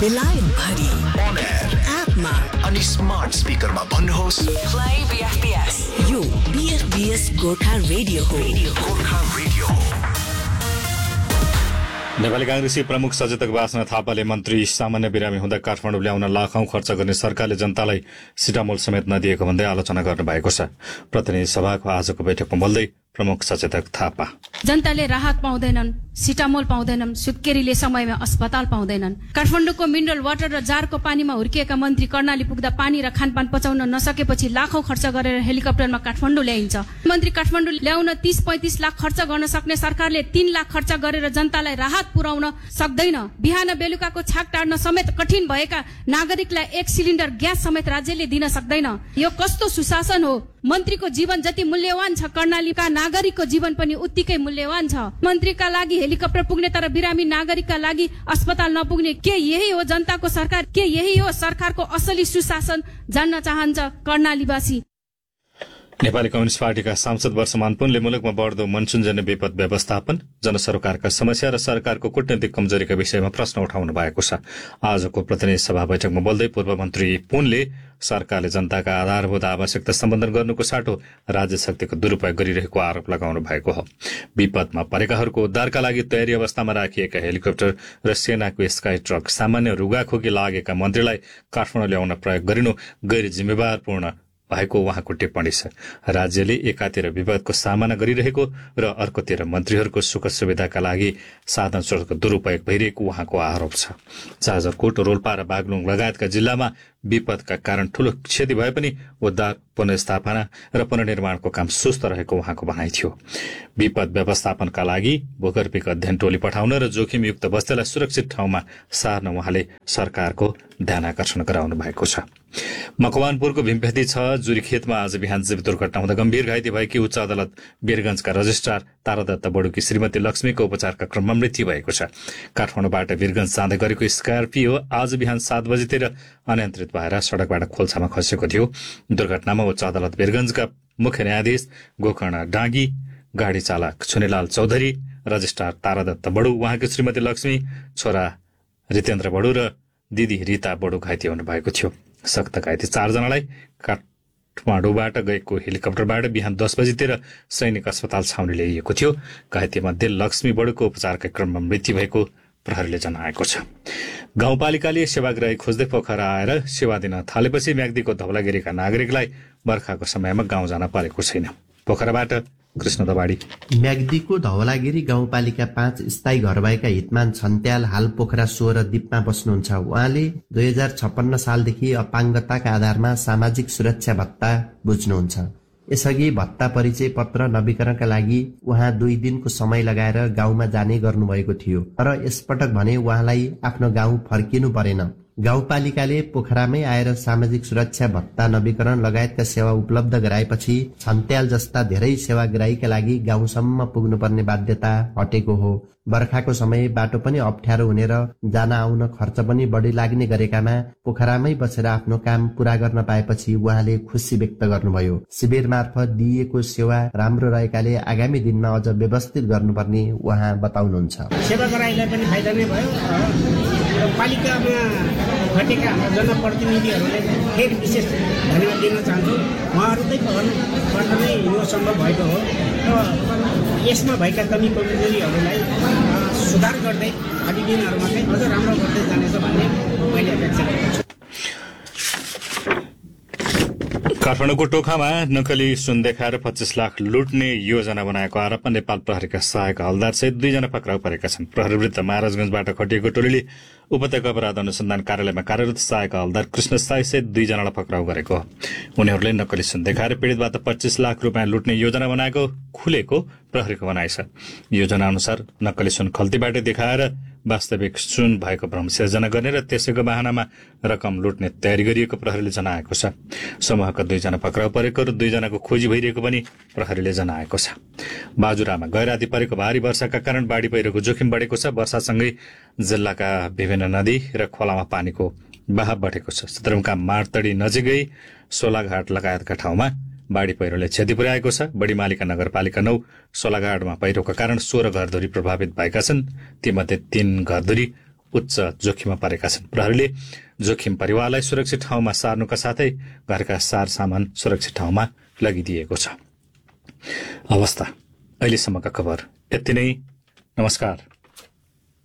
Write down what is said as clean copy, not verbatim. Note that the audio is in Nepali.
बेलायत भरि on air एपमा अनि स्मार्ट स्पिकरमा भन्नुहोस् Play BFBS. यो BFBS गोर्खा रेडियो हो. गोर्खा रेडियो हो। नेपाली कांग्रेसी प्रमुख सचेतक बासना थापाले मन्त्री सामान्य बिरामी हुँदा काठमाडौँ ल्याउन लाखौं खर्च गर्ने सरकारले जनतालाई सिटामोल समेत नदिएको भन्दै आलोचना गर्नु भएको छ। प्रतिनिधि सभाको आजको बैठकमा बोल्दै प्रमुख सचेतक थापा, जनताले राहत पाउँदैनन्, सिटामोल पाउँदैनन्, सुत्केरीले समयमा अस्पताल पाउँदैनन्। काठमाडौँको मिनरल वाटर र जारको पानीमा हुर्किएका मन्त्री कर्णाली पुग्दा पानी र खानपान पचाउन नसकेपछि लाखौं खर्च गरेर हेलिकप्टरमा काठमाडौँ ल्याइन्छ। मन्त्री काठमाडौँ ल्याउन 30-35 लाख खर्च गर्न सक्ने सरकारले 3 लाख खर्च गरेर जनतालाई राहत पुर्याउन सक्दैन। बिहान बेलुकाको छाक टार्न समेत कठिन भएका नागरिकलाई 1 सिलिन्डर ग्यास समेत राज्यले दिन सक्दैन। यो कस्तो सुशासन हो? मन्त्रीको जीवन जति मूल्यवान छ, कर्णालीका नागरिकको जीवन पनि उत्तिकै मूल्यवान छ। मन्त्रीका लागि हेलिकप्टर पुग्ने तर बिरामी नागरिकका लागि अस्पताल नपुग्ने, के यही हो जनताको सरकार? के यही हो सरकारको असली सुशासन? जान्न चाहन्छ कर्णालीवासी। नेपाली कम्युनिस्ट पार्टीका सांसद वर्षमान पुनले मुलुकमा बढ्दो मनसुनजन्य विपद व्यवस्थापन, जनसरोकारका समस्या र सरकारको कूटनीतिक कमजोरीका विषयमा प्रश्न उठाउनु भएको छ। आजको प्रतिनिधि सभा बैठकमा बोल्दै पूर्व मन्त्री पुनले सरकारले जनताका आधारभूत आवश्यकता सम्बन्धन गर्नुको साटो राज्य शक्तिको दुरूपयोग गरिरहेको आरोप लगाउनु भएको हो। विपदमा परेकाहरूको उद्धारका लागि तयारी अवस्थामा राखिएका हेलिकप्टर र सेनाको स्काई ट्रक सामान्य रुगाखोकी लागेका मन्त्रीलाई काठमाडौँ ल्याउन प्रयोग गरिनु गैर जिम्मेवारपूर्ण भएको उहाँको टिप्पणी छ। राज्यले एकातिर विवादको सामना गरिरहेको र अर्कोतिर मन्त्रीहरूको सुख सुविधाका लागि साधन स्रोतको दुरूपयोग भइरहेको उहाँको आरोप छ। जाजरकोट, रोल्पा र बागलुङ लगायतका जिल्लामा विपदका कारण ठूलो क्षति भए पनि उद्धार, पुनर्स्थापना र पुनर्निर्माणको काम सुस्त रहेको उहाँको भनाइ थियो। विपद व्यवस्थापनका लागि भूगर्भिक अध्ययन टोली पठाउन र जोखिमयुक्त बस्तीलाई सुरक्षित ठाउँमा सार्न उहाँले सरकारको ध्यान आकर्षण गराउनु भएको छ। मकवानपुरको भीमपेती 6 जुरीखेतमा आज बिहान जीव दुर्घटना हुँदा गम्भीर घाइते भएकी उच्च अदालत वीरगंजका रजिस्ट्रार तारादत्त बडुकी श्रीमती लक्ष्मीको उपचारका क्रममा मृत्यु भएको छ। काठमाडौँबाट वीरगंज जाँदै गरेको स्कर्पियो आज बिहान 7 बजेतिर अनियन्त्रित भएर सड़कबाट खोल्छामा खसेको थियो। दुर्घटनामा उच्च अदालत वीरगंजका मुख्य न्यायाधीश गोकर्ण डाँगी, गाडी चालक छुनेलाल चौधरी, रजिस्ट्रार तारादत्त बडु, उहाँकी श्रीमती लक्ष्मी, छोरा रितेन्द्र बडु र दिदी रीता बडु घाइते हुनु भएको थियो। सक्त घाइते 4 जनालाई काठमाडौँबाट गएको हेलिकप्टरबाट बिहान 10 बजेतिर सैनिक अस्पताल छाउनी ल्याइएको थियो। घाइते मध्ये लक्ष्मी बडुको उपचारका क्रममा मृत्यु भएको प्रहरीले जनाएको छ। गाउँपालिकाले सेवाग्राही खोज्दै पोखरा आएर सेवा दिन थालेपछि म्याग्दीको धौलागिरीका नागरिकलाई बर्खाको समयमा गाउँ जान परेको छैन। पोखराबाट कृष्ण दबाडी। म्याग्दीको धवलागिरी गाउँपालिका 5 स्थायी घर भएका हितमान छन्त्याल हाल पोखरा 16 द्वीपमा बस्नुहुन्छ। उहाँले 2056 सालदेखि अपाङ्गताका आधारमा सामाजिक सुरक्षा भत्ता बुझ्नुहुन्छ। यसअघि भत्ता परिचय पत्र नवीकरणका लागि उहाँ 2 दिनको समय लगाएर गाउँमा जाने गर्नुभएको थियो, तर यसपटक भने उहाँलाई आफ्नो गाउँ फर्किनु परेन। गाउँपालिकाले पोखरामै आएर सामाजिक सुरक्षा भत्ता नवीकरण लगायतका सेवा उपलब्ध गराएपछि छन्त्याल जस्ता धेरै सेवाग्राहीका लागि गाउँसम्म पुग्नुपर्ने बाध्यता हटेको हो। बर्खाको समय बाटो पनि अप्ठ्यारो हुने र जान आउन खर्च पनि बढी लाग्ने गरेकामा पोखरामै बसेर आफ्नो काम पूरा गर्न पाएपछि उहाँले खुसी व्यक्त गर्नुभयो। शिविर मार्फत दिइएको सेवा राम्रो रहेकाले आगामी दिनमा अझ व्यवस्थित गर्नुपर्ने उहाँ बताउनुहुन्छ। सेवाग्राहीलाई पनि फाइदा नै भयो। पालिकामा खटेका हाम्रा जनप्रतिनिधिहरूलाई फेरि विशेष धन्यवाद दिन चाहन्छु। उहाँहरूकै पहलबाट नै यो सम्भव भएको हो र यसमा भएका कमी कमजोरीहरूलाई सुधार गर्दै आगामी दिनहरूमा चाहिँ अझ राम्रो गर्दै जानेछ भन्ने मैले अपेक्षा गरेको छु। काठमाडौँको टोखामा नक्कली सुन देखाएर 25 लाख लुट्ने योजना बनाएको आरोपमा नेपाल प्रहरीका सहायक हवलदार सहित 2 जना पक्राउ परेका छन्। प्रहरी विरुद्ध महाराजगंजबाट खटिएको टोलीले उपत्यका अपराध अनुसन्धान कार्यालयमा कार्यरत सहायक हवलदार कृष्ण साई सहित 2 जनालाई पक्राउ गरेको हो। उनीहरूले नक्कली सुन देखाएर पीड़ितबाट 25 लाख रुपियाँ लुट्ने योजना बनाएको खुलेको प्रहरीको भनाइ छ। योजना अनुसार नक्कली सुन खल्तीबाट देखाएर वास्तविक सुन भएको भ्रम सिर्जना गर्ने र त्यसैको बहानामा रकम लुट्ने तयारी गरिएको प्रहरीले जनाएको छ। समूहका 2 जना पक्राउ परेको र 2 जनाको खोजी भइरहेको पनि प्रहरीले जनाएको छ। बाजुरामा गैराती परेको भारी वर्षाका कारण बाढी पहिरोको जोखिम बढेको छ। वर्षासँगै जिल्लाका विभिन्न नदी र खोलामा पानीको बहाव बढेको छ। सदरमुकाम मारतडी नजिकै सोलाघाट लगायतका ठाउँमा बाढी पहिरोले क्षति पुर्याएको छ। बडीमालिका नगरपालिका 9 सोलाघाटमा पहिरोका कारण 16 घरधुरी प्रभावित भएका छन्। तीमध्ये 3 घरधुरी उच्च जोखिममा परेका छन्। प्रहरीले जोखिम परिवारलाई सुरक्षित ठाउँमा सार्नुका साथै घरका सारसामान सुरक्षित ठाउँमा लगिदिएको छ। अवस्था अहिलेसम्मका खबर यति नै। नमस्कार।